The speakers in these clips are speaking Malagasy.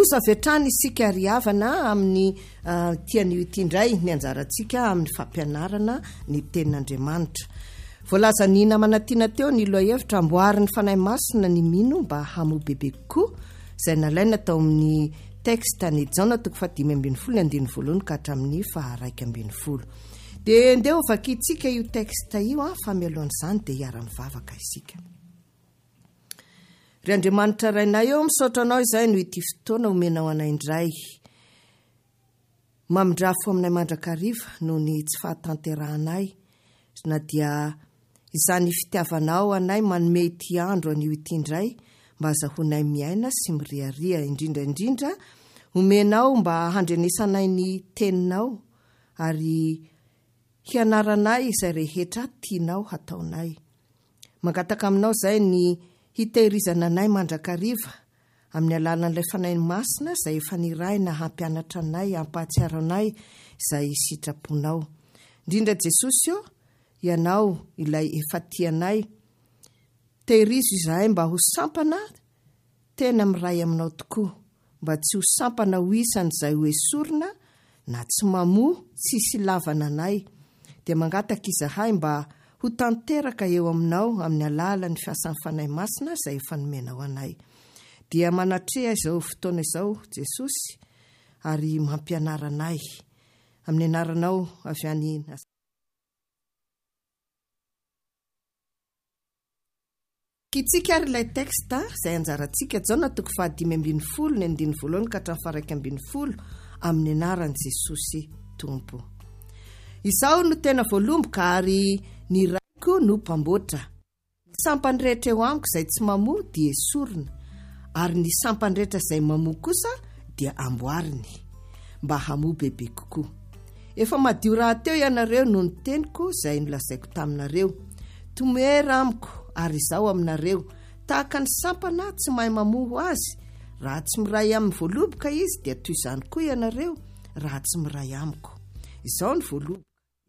kosa vetrany isika riavana amin'ny tiany ity indray ny anjarantsika amin'ny fampianarana ny tenin'Andriamanitra. Voalaza ny namanatiana teo ny lohahevitra amboary ny fanahy masina ny mino mba hamoha bebe kokoa, izay nalaina tao amin'ny teksta ny Jaona 5:12 ka hatramin'ny 2:20. Dia ndeo vakitsika io teksta io fa mialohan'izany dia hiara-mivavaka isika. Ry Andriamanitra rainay eo misaotra anao izay no ity fotoana omenao anay indray. Mamindrafo aminay mandrakariva no ny tsy fahatanterahanay, na dia izany fitiavanao anay manome ity andro an'io ity indray mba azahoanay miaina sy miriaria, indrindra omenao mba handrenesanay ny teninao ary hianaranay izay rehetra tianao hataonay. Mangataka aminao izay ny hitehirizana anay mandrakariva amin'ny alalan'ilay fanahy masina izay efa niraina hampianatra anay, hampahatsiaro anay izay sitraponao. Indrindra Jesosy io, ianao ilay efa tianay, tehirizo izahay mba ho sampana tena miray aminao tokoa, mba tsy ho sampana ho isan'izay ho esorina na tsy mamoa tsisy lavana anay. Dia mangataka izahay mba ho tanteraka eo aminao amin'ny alalan'ny fiasan'ny fanahy masina izay efa nomenao anay. Dia manatrea izao fotoana izao Jesosy ary mampianara anay amin'ny anaranao avy any. Kitsika ary ilay teksta izay anjarantsika Jaona 5:12 ka hatramin'ny 2:20 amin'ny anaran'i Jesosy Tompo. Izao no tena voalomboka ary ny raiko no mpamboatra. Ny sampany rehetra eo amiko izay tsy mamoa dia esorina, ary ny sampany rehetra izay mamoa kosa dia amboariny mba hamoa bebe kokoa. Efa madio rahateo ianareo no ny teniko izay nolazaiko taminareo. Tomera amiko ary izao aminareo, tahaka ny sampana tsy mahay mamoa azy. Raha tsy miray amin'ny voaloboka izy dia toy izany koa ianareo raha tsy miray amiko. Izao ny voaloboka,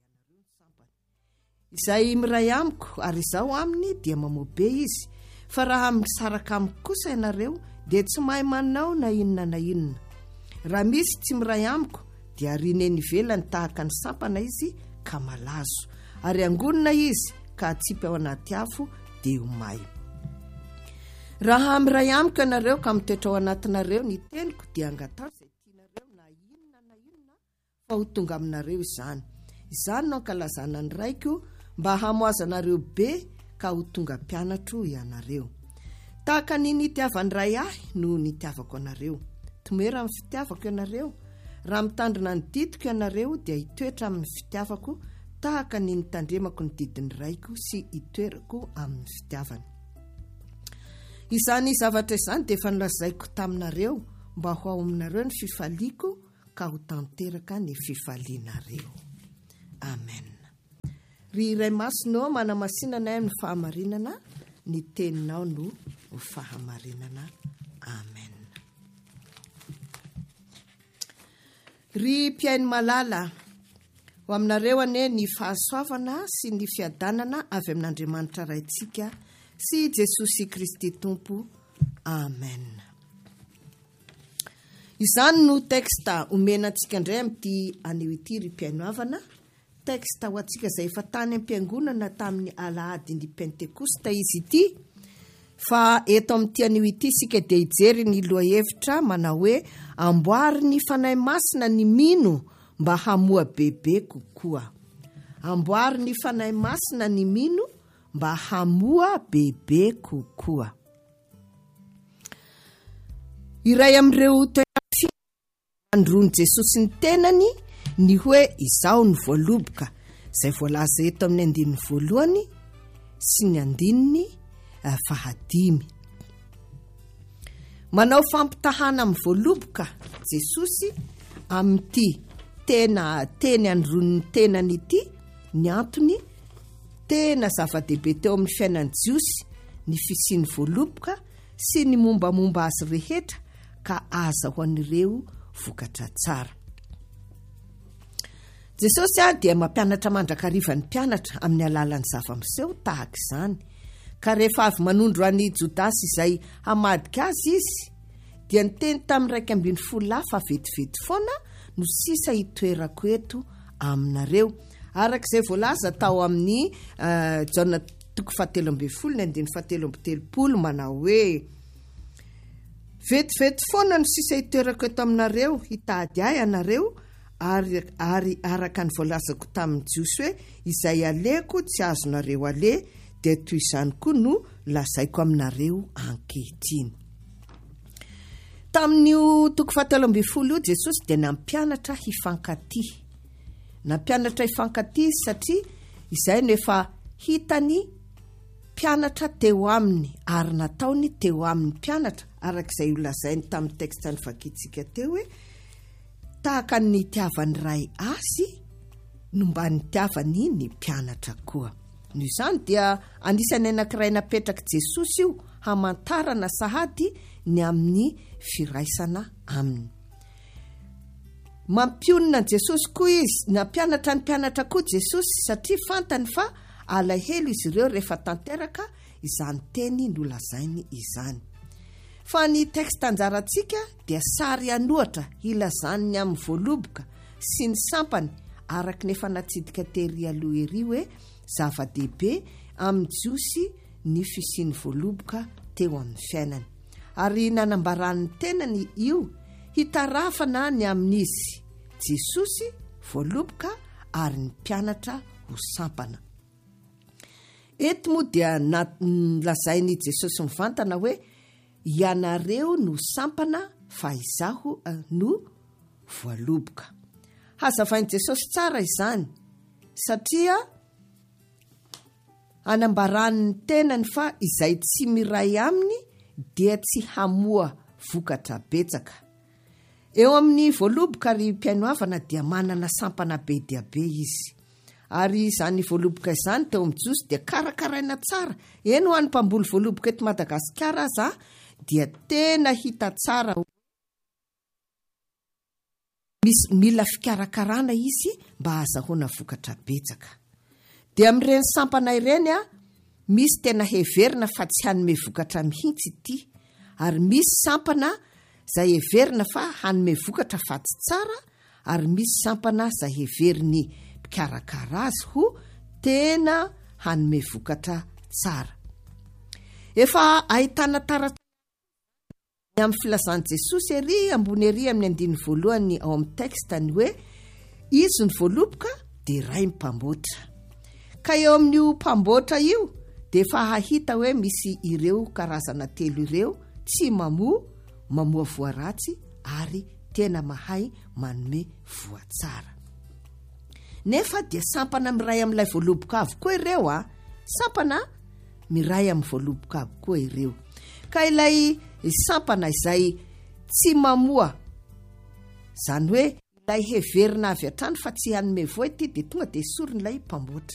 izay miray amiko ary izao aminy dia mamoa be izy. Fa raha misaraka amiko kosa ianareo dia tsy mahay manao na inona. Raha misy tsy miray amiko dia rineny ivelany tahaka ny sampana izy ka malazo, ary angonina izy ka atsipy ao anaty afo dia ho may. Raha miray amiko ianareo ka mitoetra ao anatinareo ny teniko dia angatao izay tianareo na inona fa ho tonga aminareo izany. Izany no ankalazana ny raiko mba hamoazanareo be ka ho tonga mpianatro ianareo. Tahaka ny nitiavany ray ahy no nitiavako anareo. Tomera amin'ny fitiavako ianareo. Raha mitandrina ny didiko ianareo dia hitoetra amin'ny fitiavako tahaka ny nitandremako ny didiny raiko sy hitoerako amin'ny fitiavany. Izany zavatra izany dia efa nolazaiko taminareo mba ho ao aminareo ny fifaliako ka ho tanteraka ny fifalianareo. Amen. Ry iray masinao manamasinana ny fahamarinana, ny teninao no fahamarinana. Amen. Ry mpiainy malala, ho aminareo ane ny fahasoavana sy ny fiadanana avy amin'Andriamanitra raintsika sy Jesosy Kristy Tompo. Amen. Izany no teksta omenantsika indray amin'ity anio ity ry mpiaino havana. Teksta ho antsika izay efa tany am-piangonana tamin'ny alahady ny Pentekosta izy ity. Fa eto amin'ity anio ity sika dia hijery ny lohahevitra manao hoe amboary ny fanahy masina ny mino mba hamoa bebe kokoa. Amboary ny fanahy masina ny mino mba hamoa bebe kokoa. Iray amin'ireo androny Jesosy ny tenany ny hoe izao ny voaloboka, izay voalaza eto amin'ny 1 sy ny 5. Manao fampitahana amin'ny voaloboka Jesosy amin'ity teny androny ny tenany ity, ny antony tena zava-dehibe teo amin'ny fiainan'ny Jiosy ny fisiany voaloboka sy ny mombamomba azy rehetra ka aza ho an'ireo vokatra tsara. Jesosy dia mampianatra mandrakariva ny mpianatra amin'ny alalan'ny zava-miseho tahaka izany. Ka rehefa avy manondro an'i Jodasy izay hamadika azy izy, dia niteny tamin'ny 12 fa vetivety foana no sisa itoerako eto aminareo. Arak'izay voalaza tao amin'ny Jaona 7:17 manao hoe vetivety foana no sisa itoerako eto aminareo, hitady ahy anareo ary araka ny voalazako tamin'ny Jiosy hoe izay aleko tsy azonareo ale, dia toy izany koa no lazaiko aminareo ankehitriny. Tamin'io 7:17 Jesosy dia nampianatra hifankatia. Nampianatra hifankatia satria izay no efa hitany mpianatra teo aminy ary nataony teo amin'ny mpianatra, arak'izay lazainy tamin'ny teksta nivakitsika teo hoe tahaka ny itiavany ray azy no mba nitiavany ny mpianatra koa. Noho izany dia anisany anankiray napetraka Jesosy io hamantarana sahady ny amin'ny firaisana aminy. Mampionina Jesosy koa izy, nampianatra ny mpianatra koa Jesosy satria fantany fa alahelo izy ireo rehefa tanteraka izany teny nolazainy izany. Fa ny teksta anjarantsika dia sary anohatra ilazany amin'ny voaloboka sy ny sampany araka nefa natsidika tery aloha ery hoe zava-dehibe amin'ny Jiosy ny fisiany voaloboka teo amin'ny fiainany. Ary nanambaran'ny tenany io hitarafana ny amin'izy Jesosy voaloboka ary ny mpianatra ho sampana. Eto moa dia lazainy Jesosy mivantana hoe ianareo no sampana fa izaho no voaloboka. Hazavainy Jesosy tsara izany satria anambaran'ny tenany fa izay tsy miray aminy dia tsy hamoa vokatra betsaka. Eo amin'ny voaloboka ary mpianoavana dia manana sampana be dia be izy. Ary izany voaloboka izany teo amin'ny Jiosy dia karakaraina tsara. Eny ho an'ny mpamboly voaloboka eto Madagasikara aza dia tena hita tsara. Mila fikarakarana izy mba azahoana vokatra betsaka. Dia amin'ireny sampana ireny misy tena heverina fa tsy hanome vokatra mihitsy ity. Ary misy sampana izay heverina fa hanome vokatra fa tsy tsara, ary misy sampana izay heveriny mpikarakara azy ho tena hanome vokatra tsara. Efa ahitana taratra amin'ny filazan'i Jesosy ery ambony ery amin'ny 1 ao amin'ny tekstany hoe izy ny voaloboka dia ray mpamboatra. Ka eo amin'io mpamboatra io dia efa hahita hoe misy ireo karazana telo ireo tsy mamoa voaratsy ary tena mahay manome voatsara. Nefa dia sampana miray amin'ilay voaloboka avokoa ireo sampana miray amin'ny voaloboka avokoa ireo. Ka ilay sampana izay tsy mamoa, zany hoe ilay heverina avy hatrany fa tsy hanome voa ity dia tonga dia esorina ilay mpamboatra.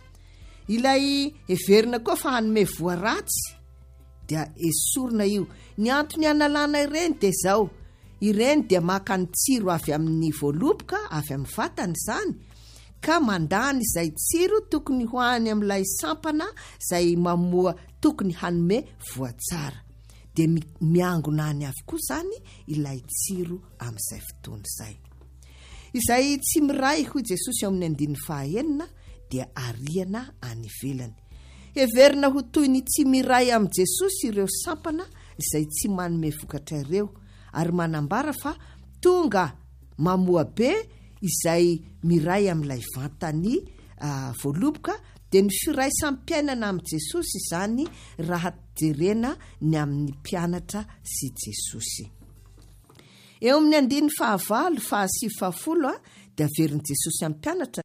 Ilay heverina koa fa hanome voaratsy dia esorina io. Ny antony analana ireny dia zao, ireny dia maka ny tsiro avy amin'ny voaloboka, avy amin'ny vatany zany, ka mandany izay tsiro tokony hoany amin'ilay sampana izay mamoa tokony hanome voatsara. Dia miangona any avokoa zany ilay tsiro amin'izay fotoana izay. Izay tsy miray hoy Jesosy amin'ny 9 dia ariana any ivelany. Heverina ho toy ny tsy miray amin'ny Jesosy ireo sampana izay tsy manome vokatra ireo, ary manambara fa tonga mamoa be izay miray amin'ilay vantany voaloboka. Dia ny firaisampiainana amin'ny Jesosy izany raha jerena ny amin'ny mpianatra sy Jesosy. Eo amin'ny 9:9 dia averin'i Jesosy amin'ny mpianatra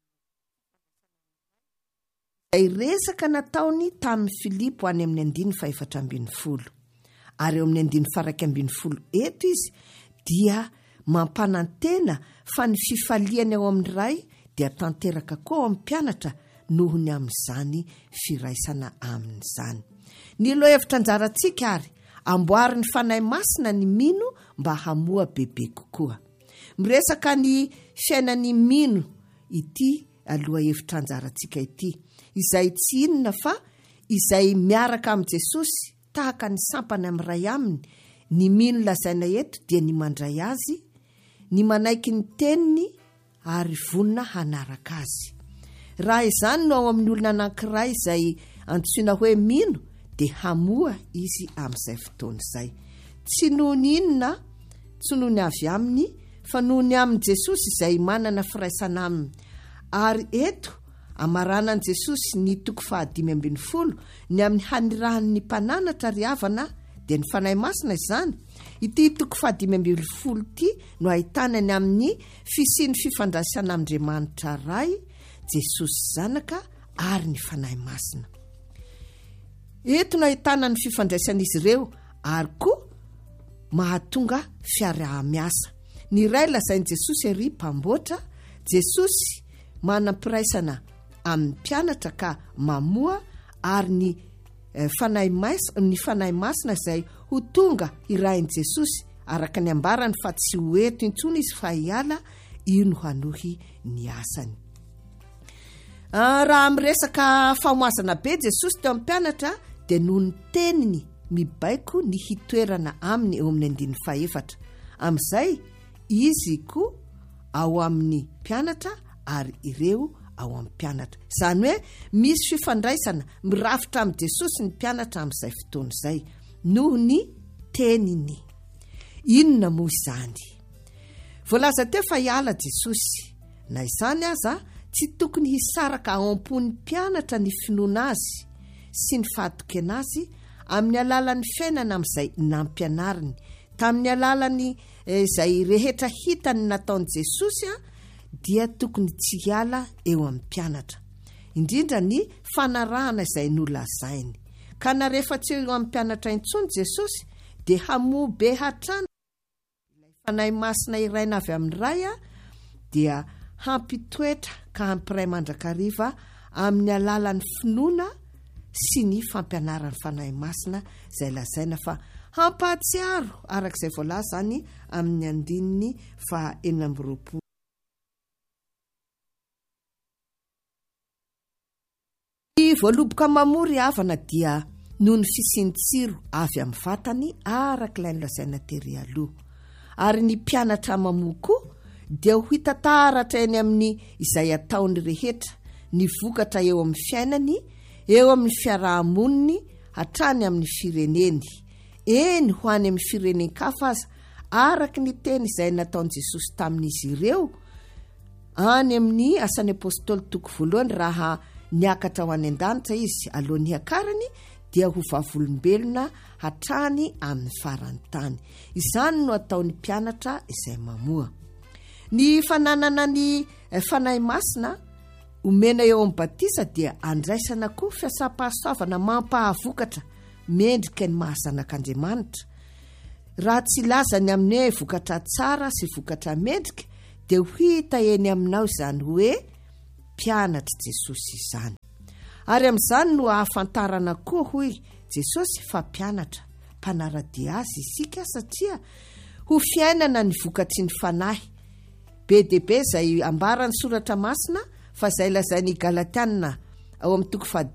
izay resaka nataony tamin'ny Filipo any amin'ny 9:4. Ary eo amin'ny 9:1 eto izy dia mampanantena fa ny fifaliany ao amin'ny ray dia tanteraka koa amin'ny mpianatra noho ny amin'izany firaisana amin'izany. Ny lohevitra anjarantsika ary amboary ny fanahy masina ny mino mba hamoa bebe kokoa. Miresaka ny fiainany mino ity aloha hevitra anjarantsika ity, izay tsy inona fa izay miaraka amin'ny Jesosy tahaka ny sampana amin'ny ray aminy, Ny mino lazaina eto dia ny mandray azy, ny manaiky ny teniny ary vonina hanaraka azy. Raha izany no ao amin'ny olona anankiray izay antsoina hoe mino, dia hamoa izy amin'izay fotoana izay. Tsy noho ny inona, tsy noho ny avy aminy, fa noho ny amin'ny Jesosy izay manana firaisana aminy. Ary eto amaranan'i Jesosy ny 5:20 ny amin'ny hanirahan'ny mpananatra ry havana dia ny fanahy masina izany. Ity 5:20 ity no ahitanany amin'ny fisiany fifandraisana amin'Andriamanitra ray, Jesosy zanaka ary ny fanahy masina. Eto no ahitana ny fifandraisan'izy ireo ary koa mahatonga fiaraha-miasa. Ny iray lazain'i Jesosy ery mpamboatra, Jesosy manam-piraisana amin'ny mpianatra ka mamoa ary ny fanahy masina izay ho tonga irain'i Jesosy araka ny ambarany fa tsy ho eto intsony izy fa hiala, io no hanohy ny asany. Raha miresaka famoazana be Jesosy teo amin'ny mpianatra dia noho ny teniny mibaiko ny hitoerana aminy eo amin'ny 14. Amin'izay izy koa ao amin'ny mpianatra ary ireo ao amin'ny mpianatra. Izany hoe misy fifandraisana mirafitra amin'ny Jesosy ny mpianatra amin'izay fotoana izay noho ny teniny. Inona moa izany? Voalaza teo fa hiala Jesosy, na izany aza tsy tokony hisaraka ao am-pon'ny mpianatra ny finoana azy sy ny fahatokena azy amin'ny alalan'ny fiainana amin'izay nampianariny, tamin'ny alalan'ny izay rehetra hitany nataon'i Jesosy dia tokony tsy hiala eo amin'ny mpianatra. Indrindra ny fanarahana izay nolazainy. Ka na rehefa tsy eo amin'ny mpianatra intsony Jesosy dia hamoa be hatrana. Ilay fanahy masina iraina avy amin'ny ray dia hampitoetra ka hampiray mandrakariva amin'ny alalan'ny finoana sy ny fampianaran'ny fanahy masina izay lazaina fa hampahatsiaro arak'izay voalaza zany amin'ny 4:20. Ny voaloboka mamory havana dia noho ny fisiany tsiro avy amin'ny vatany arak'ilay nolazaina tery aloha. Ary ny mpianatra mamoa koa dia ho hita taratra eny amin'ny izay ataony rehetra, ny vokatra eo amin'ny fiainany, eo amin'ny fiarahamoniny, hatrany amin'ny fireneny. Eny ho any amin'ny firenen-kafa aza araky ny teny izay nataon'i Jesosy tamin'izy ireo any amin'ny asan'ny apôstôly 1 raha niakatra ho any an-danitra izy alohan'ny hakarany dia ho vavolombelona hatrany amin'ny farany tany. Izany no ataon'ny mpianatra izay mamoa. Ny fananana ny fanahy masina omena eo amin'ny batisa dia andraisana koa fiasam-pahasoavana mampahavokatra mendrika ny mahazanak'Andriamanitra. Raha tsy lazany amin'ny hoe vokatra tsara sy vokatra mendrika dia ho hita eny aminao izany hoe mpianatra Jesosy izany. Ary amin'izany no ahafantarana koa hoy Jesosy fa mpianatra, mpanaradia azy isika satria ho fiainana ny vokatry ny fanahy. Be dehibe izay ambarany soratra masina fa izay lazainy Galatiana ao amin'ny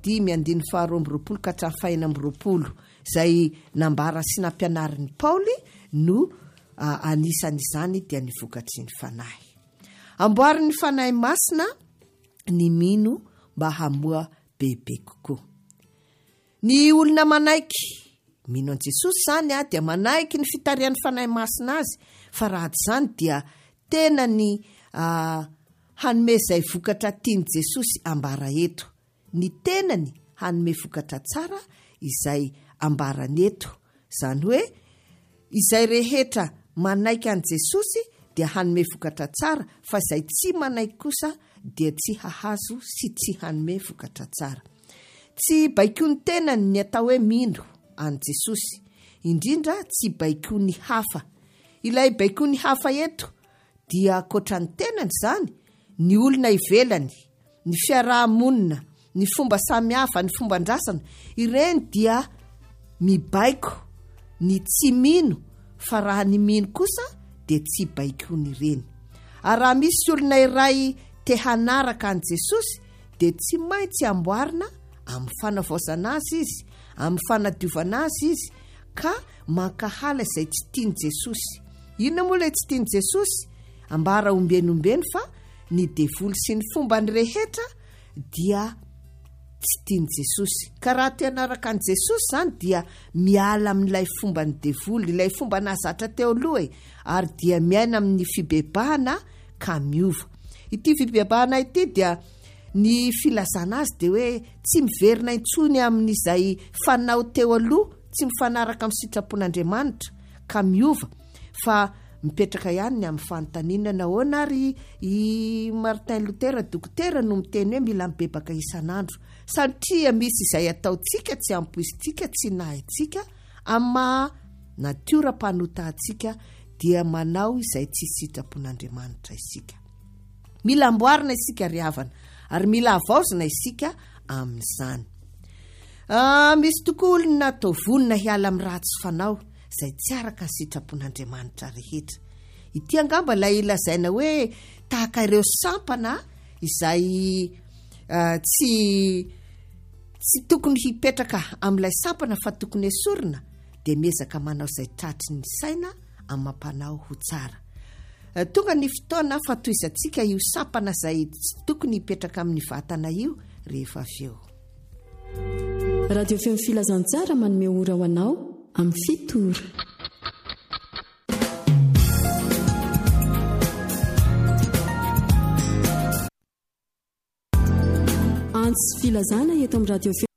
5:12-20 izay nambara sy nampianarin'ny Paoly no anisan'izany dia ny vokatry ny fanahy. Amboarin'ny fanahy masina ny mino mba hamoa bebe kokoa. Ny olona manaiky mino an Jesosy zany dia manaiky ny fitarian'ny fanahy masina azy, fa raha zany dia tena ny hanome izay vokatra tiany Jesosy ambara eto. Ny tenany hanome vokatra tsara izay ambarany eto. Zany hoe izay rehetra manaiky an Jesosy dia hanome vokatra tsara, fa izay tsy manaiky kosa dia tsy hahazo sy tsy hanome vokatra tsara. Tsy baiko ny tenany ny atao hoe mino an Jesosy, indrindra tsy baiko ny hafa. Ilay baiko ny hafa eto dia akoatra ny tenany zany, ny olona ivelany, ny fiarahamonina, ny fomba samihafa, ny fomba andrasana, ireny dia mibaiko ny tsy mino, fa raha ny mino kosa dia tsy baiko ny ireny. Ary raha misy olona iray te hanaraka an Jesosy dia tsy maintsy amboarina amin'ny fanavaozana azy izy, amin'ny fanadiovana azy izy, ka mankahala izay tsy tiany Jesosy. Inona moa ilay tsy tiany Jesosy? Ambara ombenombeny fa ny devoly sy ny fomba ny rehetra dia tsy tiany Jesosy. Ka raha te hanaraka an' Jesosy zany dia miala amin'ilay fomba ny devoly, ilay fomba nahazatra teo aloha ary dia miaina amin'ny fibebahana ka miova. Ity fibebahana ity dia ny filazana azy dia hoe tsy miverina intsony amin'izay fanao teo aloha, tsy mifanaraka amin'ny sitrapon'Andriamanitra ka miova, fa mipetraka ihany ny amin'ny fanontaniana nahoana ary i Martin Luther dokotera no miteny hoe mila mibebaka isan'andro, satria misy izay ataontsika tsy ampoisintsika, tsy nahintsika amin'ny natiora-panotantsika dia manao izay tsy sitrapon'Andriamanitra isika. Mila amboarina isika ry havana ary mila avaozina isika amin'izany. Misy tokoa olona natao vonona hiala amin'ny ratsy fanao izay tsy araka ny sitrapon'Andriamanitra rehetra. Ity angamba ilay ilazaina hoe tahaka ireo sampana izay tsy tokony hipetraka amin'ilay sampana fa tokony esorina dia miezaka manao izay tratry ny saina amin'ny mampanao ho tsara. Tonga ny fotoana fatoizantsika io sampana izay tsy tokony hipetraka amin'ny vatana io rehefa avy eo. Radio Feo Filazantsara manome ora ho anao amin'ny fitoro. Antsy filazana eto amin'ny Radio Feo